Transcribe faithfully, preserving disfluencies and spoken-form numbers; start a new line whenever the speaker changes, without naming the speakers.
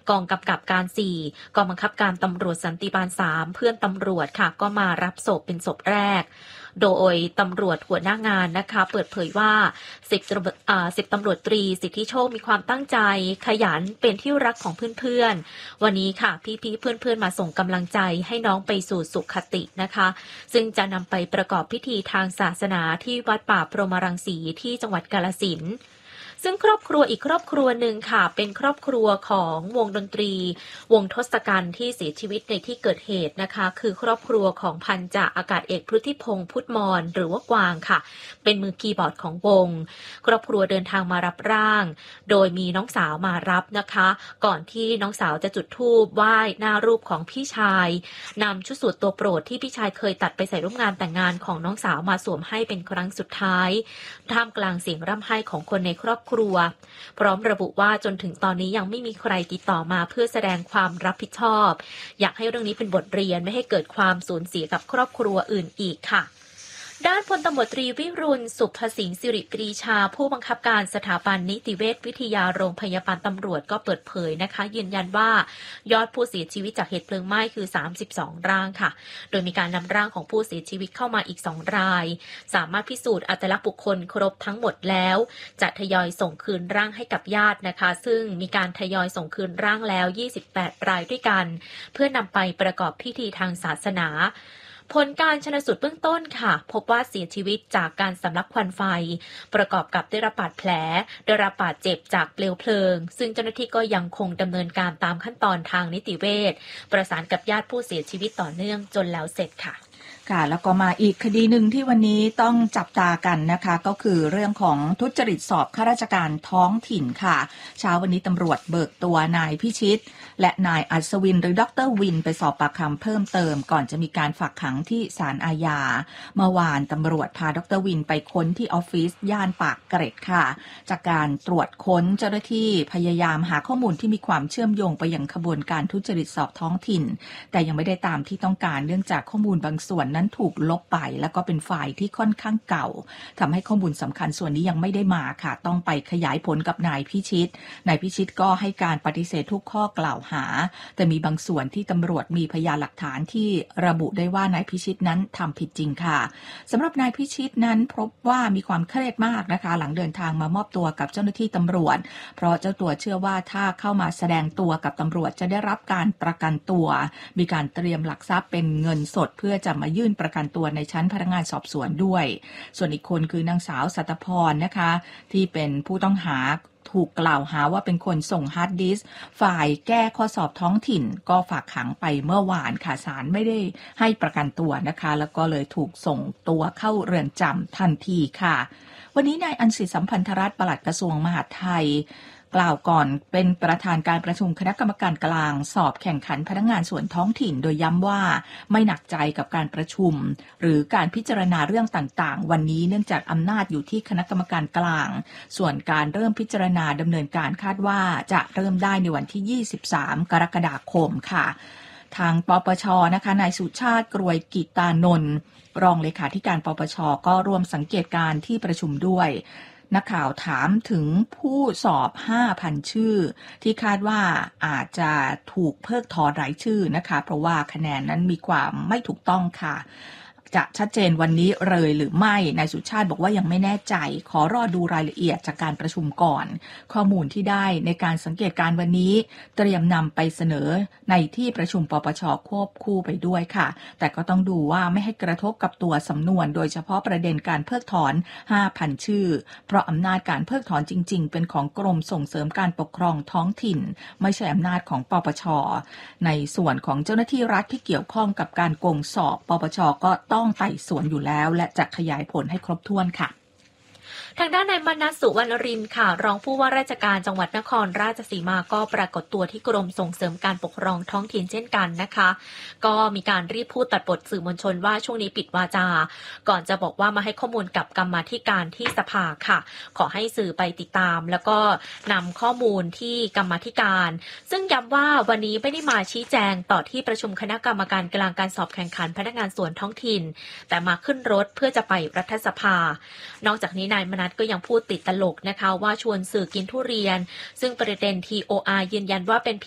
กองกำกับการสี่กองบังคับการตำรวจสันติบาลสามเพื่อนตำรวจค่ะก็มารับศพเป็นศพแรกโดยตำรวจหัวหน้างานนะคะเปิดเผยว่าสิบอ่าสิบตำรวจตรีสิทธิโชคมีความตั้งใจขยันเป็นที่รักของเพื่อนๆวันนี้ค่ะพี่ๆเพื่อนๆมาส่งกำลังใจให้น้องไปสู่สุขตินะคะซึ่งจะนำไปประกอบพิธีทางศาสนาที่วัดป่าพรหมรังสีที่จังหวัดกาฬสินธุ์ซึ่งครอบครัวอีกครอบครัวหนึ่งค่ะเป็นครอบครัวของวงดนตรีวงทศกัณฐ์ที่เสียชีวิตในที่เกิดเหตุนะคะคือครอบครัวของพันจ่าอากาศเอกพฤติพงษ์พุทธมรหรือว่ากวางค่ะเป็นมือคีย์บอร์ดของวงครอบครัวเดินทางมารับร่างโดยมีน้องสาวมารับนะคะก่อนที่น้องสาวจะจุดธูปไหว้หน้ารูปของพี่ชายนำชุดสูทตัวโปรดที่พี่ชายเคยตัดไปใส่ร่วมงานแต่งงานของน้องสาวมาสวมให้เป็นครั้งสุดท้ายท่ามกลางเสียงร่ำไห้ของคนในครอบครัวพร้อมระบุว่าจนถึงตอนนี้ยังไม่มีใครติดต่อมาเพื่อแสดงความรับผิดชอบอยากให้เรื่องนี้เป็นบทเรียนไม่ให้เกิดความสูญเสียกับครอบครัวอื่นอีกค่ะด้านพลตำรวจตรีวิรุณสุภสิงห์สิริปรีชาผู้บังคับการสถาบันนิติเวชวิทยาโรงพยาบาลตำรวจก็เปิดเผยนะคะยืนยันว่ายอดผู้เสียชีวิตจากเหตุเพลิงไหม้คือสามสิบสองร่างค่ะโดยมีการนำร่างของผู้เสียชีวิตเข้ามาอีกสองรายสามารถพิสูจน์อัตลักษณ์บุคคลครบทั้งหมดแล้วจะทยอยส่งคืนร่างให้กับญาตินะคะซึ่งมีการทยอยส่งคืนร่างแล้วยี่สิบแปดรายด้วยกันเพื่อนำไปประกอบพิธีทางศาสนาผลการชันสูตรเบื้องต้นค่ะพบว่าเสียชีวิตจากการสำลักควันไฟประกอบกับได้รับบาดแผลได้รับบาดเจ็บจากเปลวเพลิงซึ่งเจ้าหน้าที่ก็ยังคงดำเนินการตามขั้นตอนทางนิติเวชประสานกับญาติผู้เสียชีวิตต่อเนื่องจนแล้วเสร็จค่ะ
ค่ะแล้วก็มาอีกคดีหนึ่งที่วันนี้ต้องจับตากันนะคะก็คือเรื่องของทุจริตสอบข้าราชการท้องถิ่นค่ะเช้าวันนี้ตำรวจเบิกตัวนายพิชิตและนายอัศวินหรือดรวินไปสอบปากคำเพิ่มเติมก่อนจะมีการฝากขังที่ศาลอาญาเมื่อวานตำรวจพาดรวินไปค้นที่ออฟฟิศย่านปากเกร็ดค่ะจากการตรวจค้นเจ้าหน้าที่พยายามหาข้อมูลที่มีความเชื่อมโยงไปยังขบวนการทุจริตสอบท้องถิ่นแต่ยังไม่ได้ตามที่ต้องการเนื่องจากข้อมูลบางส่วนนั้นถูกลบไปแล้วก็เป็นไฟล์ที่ค่อนข้างเก่าทำให้ข้อมูลสำคัญส่วนนี้ยังไม่ได้มาค่ะต้องไปขยายผลกับนายพิชิตนายพิชิตก็ให้การปฏิเสธทุกข้อกล่าวหาแต่มีบางส่วนที่ตำรวจมีพยานหลักฐานที่ระบุได้ว่านายพิชิตนั้นทำผิดจริงค่ะสำหรับนายพิชิตนั้นพบว่ามีความเครียดมากนะคะหลังเดินทางมามอบตัวกับเจ้าหน้าที่ตำรวจเพราะเจ้าตัวเชื่อว่าถ้าเข้ามาแสดงตัวกับตำรวจจะได้รับการประกันตัวมีการเตรียมหลักทรัพย์เป็นเงินสดเพื่อจะมายื่นประกันตัวในชั้นพนักงานสอบสวนด้วยส่วนอีกคนคือนางสาวสัตพรนะคะที่เป็นผู้ต้องหาถูกกล่าวหาว่าเป็นคนส่งฮาร์ดดิสก์ฝ่ายแก้ข้อสอบท้องถิ่นก็ฝากขังไปเมื่อวานค่ะศาลไม่ได้ให้ประกันตัวนะคะแล้วก็เลยถูกส่งตัวเข้าเรือนจำทันทีค่ะวันนี้นายอัญสิทธิ์สัมพันธรัตน์ปลัดกระทรวงมหาดไทยกล่าวก่อนเป็นประธานการประชุมคณะกรรมการกลางสอบแข่งขันพนักงานส่วนท้องถิ่นโดยย้ำว่าไม่หนักใจกับการประชุมหรือการพิจารณาเรื่องต่างๆวันนี้เนื่องจากอำนาจอยู่ที่คณะกรรมการกลางส่วนการเริ่มพิจารณาดำเนินการคาดว่าจะเริ่มได้ในวันที่ยี่สิบสามกรกฎาคมค่ะทางปปชนะคะนายสุชาติกรวยกิตานนท์รองเลขาธิการปปชก็ร่วมสังเกตการณ์ที่ประชุมด้วยนักข่าวถามถึงผู้สอบ ห้าพัน ชื่อที่คาดว่าอาจจะถูกเพิกถอนรายชื่อนะคะเพราะว่าคะแนนนั้นมีความไม่ถูกต้องค่ะจะชัดเจนวันนี้เลยหรือไม่นายสุชาติบอกว่ายังไม่แน่ใจขอรอดูรายละเอียดจากการประชุมก่อนข้อมูลที่ได้ในการสังเกตการวันนี้เตรียมนำไปเสนอในที่ประชุมปปชควบคู่ไปด้วยค่ะแต่ก็ต้องดูว่าไม่ให้กระทบกับตัวสำนวนโดยเฉพาะประเด็นการเพิกถอน ห้าพัน ชื่อเพราะอำนาจการเพิกถอนจริงๆเป็นของกรมส่งเสริมการปกครองท้องถิ่นไม่ใช่อำนาจของปปชในส่วนของเจ้าหน้าที่รัฐที่เกี่ยวข้องกับการโกงสอบปปชก็ต้องไต่สวนอยู่แล้วและจะขยายผลให้ครบถ้วนค่ะ
ทางด้านนายมนัสสุวรรณรินทร์ค่ะรองผู้ว่าราชการจังหวัดนครราชสีมาก็ปรากฏตัวที่กรมส่งเสริมการปกครองท้องถิ่นเช่นกันนะคะก็มีการรีบพูดตัดบทสื่อมวลชนว่าช่วงนี้ปิดวาจาก่อนจะบอกว่ามาให้ข้อมูลกับกรรมาธิการที่สภาค่ะขอให้สื่อไปติดตามแล้วก็นำข้อมูลที่กรรมาธิการซึ่งย้ำว่าวันนี้ไม่ได้มาชี้แจงต่อที่ประชุมคณะกรรมการกลางการสอบแข่งขันพนักงานส่วนท้องถิ่นแต่มาขึ้นรถเพื่อจะไปรัฐสภานอกจากนี้นายมนัสก็ยังพูดติดตลกนะคะว่าชวนสื่อกินทุเรียนซึ่งประเด็น ที โอ อาร์ ยืนยันว่าเป็น